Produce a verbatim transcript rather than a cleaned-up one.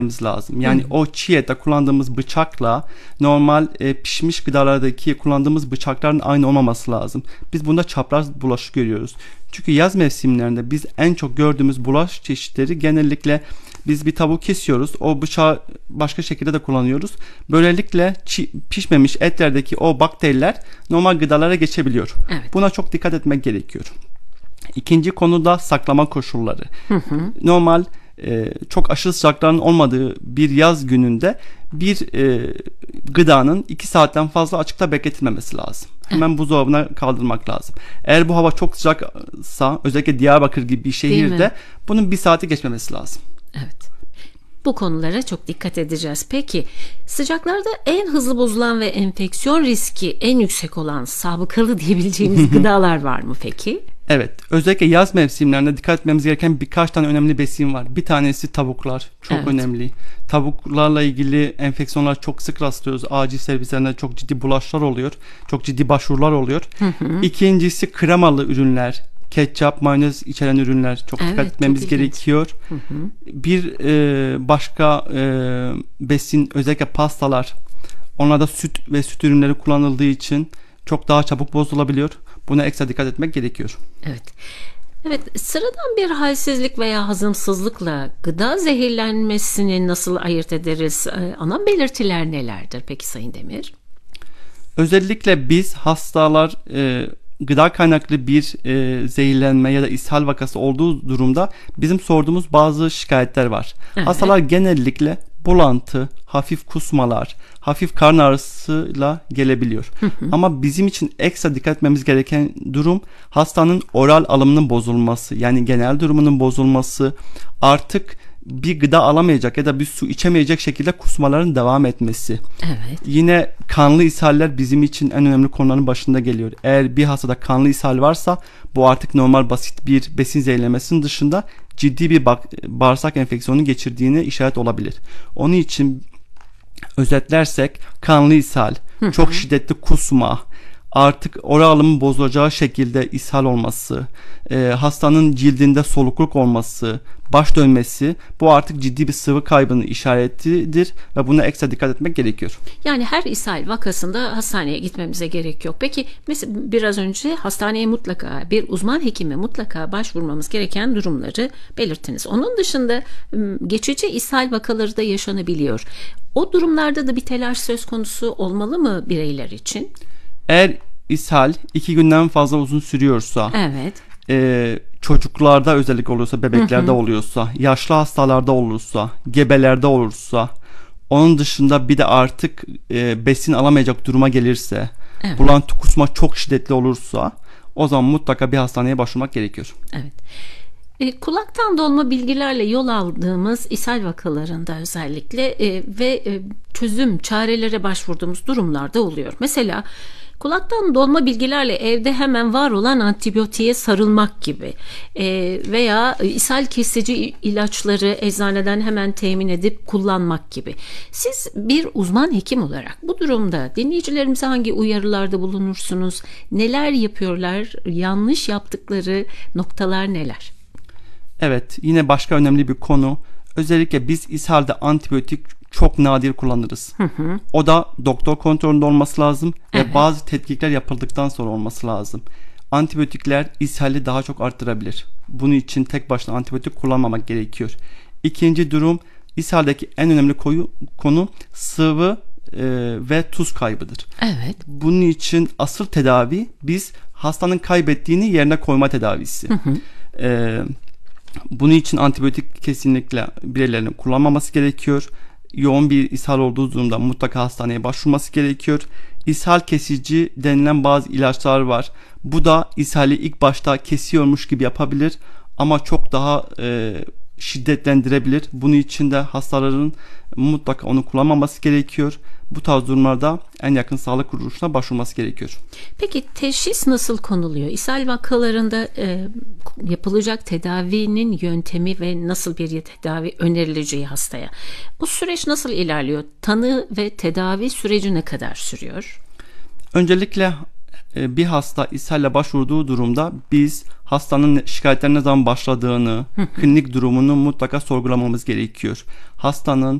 lazım. Yani Hı. o çiğ ette kullandığımız bıçakla normal e, pişmiş gıdalardaki kullandığımız bıçakların aynı olmaması lazım. Biz bunda çapraz bulaşı görüyoruz. Çünkü yaz mevsimlerinde biz en çok gördüğümüz bulaş çeşitleri genellikle biz bir tavuk kesiyoruz. O bıçağı başka şekilde de kullanıyoruz. Böylelikle çi- pişmemiş etlerdeki o bakteriler normal gıdalara geçebiliyor. Evet. Buna çok dikkat etmek gerekiyor. İkinci konu da saklama koşulları. Hı hı. Normal e, çok aşırı sıcakların olmadığı bir yaz gününde bir e, gıdanın iki saatten fazla açıkta bekletilmemesi lazım. Hemen buzdolabına kaldırmak lazım. Eğer bu hava çok sıcaksa, özellikle Diyarbakır gibi bir şehirde bunun bir saati geçmemesi lazım. Evet. Bu konulara çok dikkat edeceğiz. Peki sıcaklarda en hızlı bozulan ve enfeksiyon riski en yüksek olan sabıkalı diyebileceğimiz gıdalar var mı peki? Evet. Özellikle yaz mevsimlerinde dikkat etmemiz gereken birkaç tane önemli besin var. Bir tanesi tavuklar. Çok evet. önemli. Tavuklarla ilgili enfeksiyonlar çok sık rastlıyoruz. Acil servislerinde çok ciddi bulaşlar oluyor. Çok ciddi başvurular oluyor. Hı hı. İkincisi kremalı ürünler. Ketçap, mayonez içeren ürünler çok evet, dikkat etmemiz gerekiyor. Hı hı. Bir e, başka e, besin, özellikle pastalar. Onlarda süt ve süt ürünleri kullanıldığı için çok daha çabuk bozulabiliyor. Buna ekstra dikkat etmek gerekiyor. Evet. Evet, sıradan bir halsizlik veya hazımsızlıkla gıda zehirlenmesini nasıl ayırt ederiz? Ee, ana belirtiler nelerdir peki Sayın Demir? Özellikle biz hastalar e, gıda kaynaklı bir e, zehirlenme ya da ishal vakası olduğu durumda bizim sorduğumuz bazı şikayetler var. Evet. Hastalar genellikle bulantı, hafif kusmalar, hafif karın ağrısıyla gelebiliyor. Hı hı. Ama bizim için ekstra dikkat etmemiz gereken durum hastanın oral alımının bozulması, yani genel durumunun bozulması, artık bir gıda alamayacak ya da bir su içemeyecek şekilde kusmaların devam etmesi. Evet. Yine kanlı ishaller bizim için en önemli konuların başında geliyor. Eğer bir hastada kanlı ishal varsa bu artık normal basit bir besin zehirlemesinin dışında ciddi bir bağırsak enfeksiyonu geçirdiğine işaret olabilir. Onun için özetlersek kanlı ishal, hı hı. çok şiddetli kusma, artık oral alımın bozulacağı şekilde ishal olması, e, hastanın cildinde solukluk olması, baş dönmesi, bu artık ciddi bir sıvı kaybının işaretidir ve buna ekstra dikkat etmek gerekiyor. Yani her ishal vakasında hastaneye gitmemize gerek yok. Peki mesela biraz önce hastaneye mutlaka bir uzman hekime mutlaka başvurmamız gereken durumları belirttiniz. Onun dışında geçici ishal vakaları da yaşanabiliyor. O durumlarda da bir telaş söz konusu olmalı mı bireyler için? Eğer ishal iki günden fazla uzun sürüyorsa, evet. e, çocuklarda özellikle oluyorsa, bebeklerde hı hı. oluyorsa, yaşlı hastalarda olursa, gebelerde olursa, onun dışında bir de artık e, besin alamayacak duruma gelirse, evet. bulantı kusma çok şiddetli olursa, o zaman mutlaka bir hastaneye başvurmak gerekiyor. Evet. E, kulaktan dolma bilgilerle yol aldığımız ishal vakalarında özellikle e, ve e, çözüm, çarelere başvurduğumuz durumlarda oluyor. Mesela kulaktan dolma bilgilerle evde hemen var olan antibiyotiğe sarılmak gibi e, veya ishal kesici ilaçları eczaneden hemen temin edip kullanmak gibi. Siz bir uzman hekim olarak bu durumda dinleyicilerimize hangi uyarılarda bulunursunuz? Neler yapıyorlar? Yanlış yaptıkları noktalar neler? Evet, yine başka önemli bir konu. Özellikle biz ishalde antibiyotik çok nadir kullanırız. Hı hı. O da doktor kontrolünde olması lazım evet. ve bazı tetkikler yapıldıktan sonra olması lazım. Antibiyotikler ishali daha çok arttırabilir. Bunun için tek başına antibiyotik kullanmamak gerekiyor. İkinci durum, ishaldeki en önemli koyu, konu sıvı e, ve tuz kaybıdır. Evet. Bunun için asıl tedavi biz hastanın kaybettiğini yerine koyma tedavisi. Hı hı. E, bunun için antibiyotik kesinlikle bireylerin kullanmaması gerekiyor. Yoğun bir ishal olduğu durumda mutlaka hastaneye başvurması gerekiyor. İshal kesici denilen bazı ilaçlar var. Bu da ishali ilk başta kesiyormuş gibi yapabilir ama çok daha e, şiddetlendirebilir. Bunun için de hastaların mutlaka onu kullanmaması gerekiyor. Bu tarz durumlarda en yakın sağlık kuruluşuna başvurması gerekiyor. Peki teşhis nasıl konuluyor? İshal vakalarında e, yapılacak tedavinin yöntemi ve nasıl bir tedavi önerileceği hastaya? Bu süreç nasıl ilerliyor? Tanı ve tedavi süreci ne kadar sürüyor? Öncelikle e, bir hasta ishalle başvurduğu durumda biz hastanın şikayetlerine ne zaman başladığını, klinik durumunu mutlaka sorgulamamız gerekiyor. Hastanın